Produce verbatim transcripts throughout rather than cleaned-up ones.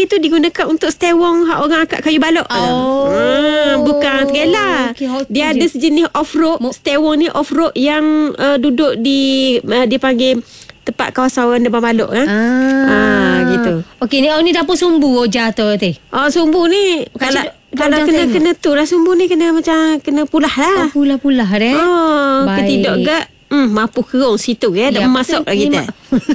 tu digunakan untuk stewang hak orang akak kayu balok. Oh. Hmm, bukan trailer. Okay, dia ada sejenis off-road. Mo- stewang ni off-road yang uh, duduk di uh, dia panggil tempat kawasan orang depan balok kan. Ah. ah gitu. Okey, ni oh, ni dapur sumbu oh, jatuh teh. Oh, sumbu ni kalau kalau kena tengok. kena tu lah sumbu ni kena macam kena pulah lah. Oh, pulah-pulah eh. Oh, ketidak gak Hmm, mampu kerong situ ya, dah Ya, masuk lagi kita.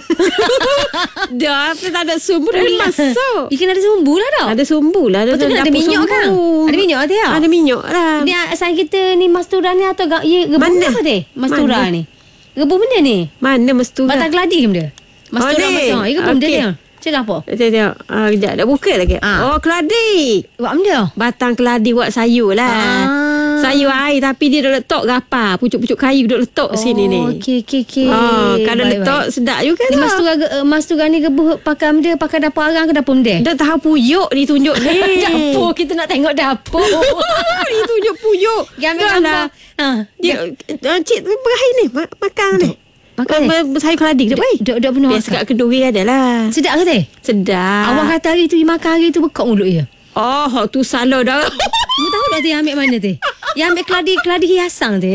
Dah, tak ada sumbu dah masuk. Ikan ada sumbu lah tau. Ada sumbu lah. Ada, betul, ada minyak kan? Ada minyak teh. Ada minyak lah. Ni asal kita ni mastura ni atau gak ye rebus apa teh? Mastura ni. Rebus benda ni. Mana mastura? Batang keladi ke benda? Mastura oh, masuk. Ya rebus benda dia. Cakap apa? Tengok, tengok. Ah, kejap, dah buka lagi. Ah. Oh, keladi. Buat benda? Batang keladi buat sayur lah. Ah. Sayur air tapi dia dah letak gapa. Pucuk-pucuk kayu duk letak oh, sini ni. Okey, okey, okey. Oh, kalau baik, letak baik. Sedap juga ni lah. Mastura, uh, mastura ni rebus pakai benda, pakai dapur arang ke dapur benda? Dah tahu puyuk ditunjuk ni. Dapur, kita nak tengok dapur. Ditunjuk puyuk. Gambar gambar. Ha. Dia, cik berakhir ni. Makan ni. Makan ni? Sayur keladi ke baik? Duk, duk penuh. Biasa kat kenduri ada lah. Sedap ke teh? Sedap. Awak kata hari tu, makan hari tu bekak mulut je. Oh, tu salah dah. Kamu tahu tak teh ambil mana teh? Yang ambil keladi, keladi hiasan teh.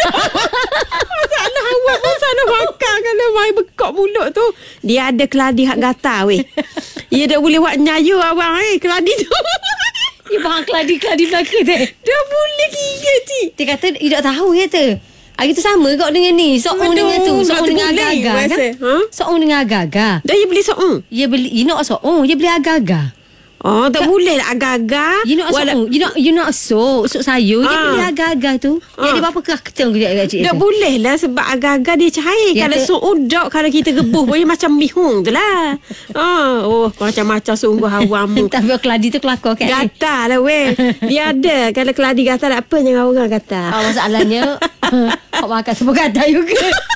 Masalah awak pun salah makan kalau main bekak mulut tu. Dia ada keladi hak gatal weh. Ia dah boleh buat nyayu awang eh keladi tu. Dia faham keladi-keladi belakang teh. Dah boleh kira cik. Dia kata dia tak tahu kata. Hari tu sama kau dengan ni. So'ong dengan tu. So'ong dengan agak-agak kan? Ha? So'ong dengan agak-agak. Dah dia beli so'ong? Dia beli, you know so'ong. Dia beli agak-agak. Oh, tak Ka- boleh lah agak-agak. You nak Wala- you nak you nak sok sok sayur. Ha. Dia beli agak-agak tu. Ha. Yang dia berapa kerah keteng kejap kat cik. Tak boleh lah sebab agak-agak dia cair. Dia kalau ter- sok udok kalau kita rebuh boleh macam mihung tu lah. Ha. Oh, macam-macam sungguh awamu. Tapi keladi tu kelakar kan. Gatal lah weh. Dia ada. Kalau keladi gatal tak apa jangan orang gatal. Oh, masalahnya kau makan semua gatal juga.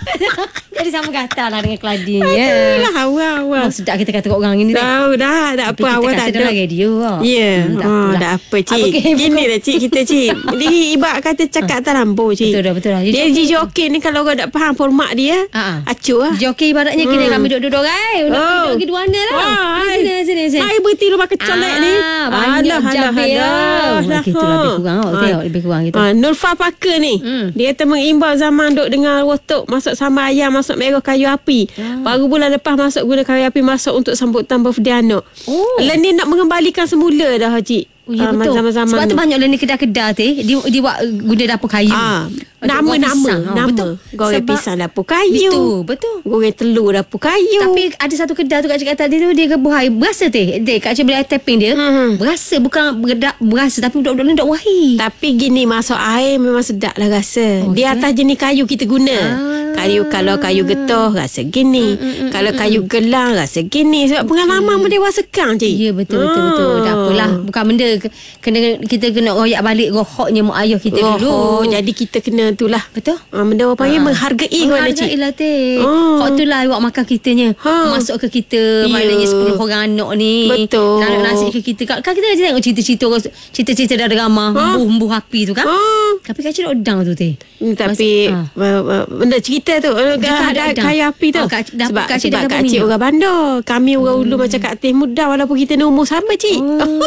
Jadi sama gatal lah dengan keladi ni. Itulah awal-awal. Oh, sedap kita kata kat orang ini. Tahu dah. Tak apa awal tak ada. Radio lah. Ya. Yeah. Oh, tak apa cik. Okay, gini lah cik kita cik. Dia ibarat kata cakap tak lampu cik. Betul dah, betul dah. Dia joki ni kalau orang tak faham format dia, uh-huh. acuh lah. Joki ibaratnya hmm. kena kami duduk-duduk orang. Duduk pergi dua mana lah. Sini, sini, sini. Hai berhenti rumah kecolek ni. Banyak jabe lah. Itu lebih kurang. Tengok lebih kurang gitu. Nurfa Parker ni. Dia kata mengimbau zaman duk dengar rotok masuk sambal ayam, masuk merah kayu api. Baru bulan lepas masuk guna kayu api masuk untuk sambutan birthday anak. Lain ni nak mengembalikan semula dah Haji. Oh, ya, uh, betul. Zaman-zaman sebab tu banyak lah ni kedai-kedai teh dia, dia buat guna dapur kayu. Ah, nama-nama nama. Betul. Goreng pisang dapur kayu. Betul, betul. Goreng telur dapur kayu. Tapi ada satu kedai tu kat cik kata dia tu dia rebuh air. Berasa teh. Dia kat cik beli air tapping dia. Hmm. Berasa bukan berdak berasa tapi budak-budak ni dak wahi. Tapi gini masuk air memang sedap lah rasa. Oh, di atas okay. jenis kayu kita guna. Ah. Kayu kalau kayu getah rasa gini. Mm, mm, kalau mm, kayu mm. gelang rasa gini. Sebab pengalaman okay. mendewasakan cik. Ya betul betul ah. betul. Tak apalah. Bukan benda kena kita kena royak balik rohoknya mak ayah kita oh, dulu. Oh, jadi kita kena itulah. Betul. Ha, benda apa panggil ha. menghargai mana cik. Menghargai lah teh. Oh. Kau itulah awak makan kitanya. Ha. Masuk ke kita. Yeah. Maknanya sepuluh orang anak ni. Betul. Nak nasi ke kita. Kan kita dah tengok cerita-cerita cerita-cerita dah drama. Ha. Embuh-embuh api tu kan. Ha. Tapi kan cik udang tu teh. Hmm, tapi ha. benda cerita tu ada kayu api tu. Oh, kak, sebab kak cik, sebab kak cik orang bandar. Kami orang hmm. ulu macam Kak Teh muda walaupun kita ni umur sama cik.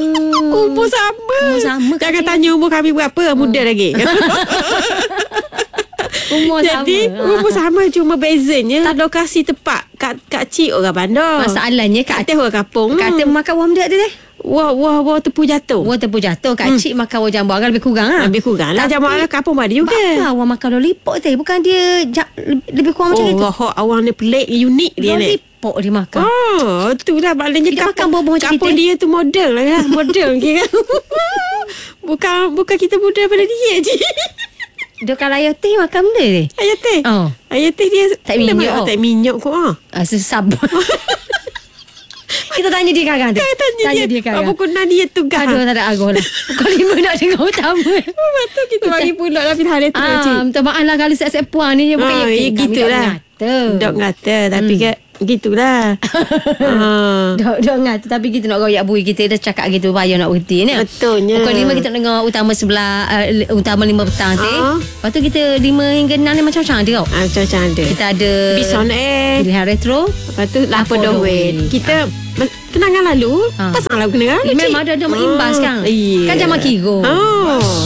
Oh. Umur sama. Oh, sama jangan tanya umur kami berapa. Muda oh. lagi. Umur jadi sama. umur sama cuma bezanya lokasi tepat. Kak Kak cik orang bandar. Masalahnya Kak Teh orang kampung. Kak Teh makan wang dia teh. Wah wah wah tepu jatuh. Wah tepu jatuh. Kak hmm. cik makan wang jambu arang lebih kurang lah. Lebih kurang lah. Jambu arang kampung ada juga. Apa awang makan lollipop teh? Bukan dia ja, lebih kurang oh, macam itu. Oh awang ni pelik unik dia ni. Lollipop dia makan. Oh tu lah maknanya dia makan buah-buah macam kita. Kampung dia tu model lah kan. Model kira. Bukan bukan kita muda daripada dia je. Dia kalau ayah teh makan benda teh. Ayah teh? Oh. Ayah teh dia tak minyak. Tak minyak kok ah. Asa sabun. Kita tanya dia kakak tu. Tanya, tanya dia, dia kakak. Apa guna dia tugas? Aduh tak ada argoh lah. Pukul lima nak dengar utama. Betul kita bagi pulak lah pilihan itu. Ah, minta maaf lah kalau siap-siap puan ni. Bukan ah, ya gitu lah. Dok ngata. Tapi hmm. ke Gitulah. ha. Dok dok ngah tapi kita nak royak bui kita dah cakap gitu payah nak berhenti ni. Betulnya. Pukul lima kita dengar utama sebelah uh, utama lima petang tu. Ha. Lepas tu kita lima hingga enam ni macam-macam ada kau. Ah, macam-macam ada. Kita ada Bis on air. Pilihan retro. Lepas tu Lapo Dowen. Kita ha. kenangan lalu. Ha. Pasang lagu kenangan lalu. Memang ada ada mengimbas kan. Yeah. Kan zaman Kiro. Oh.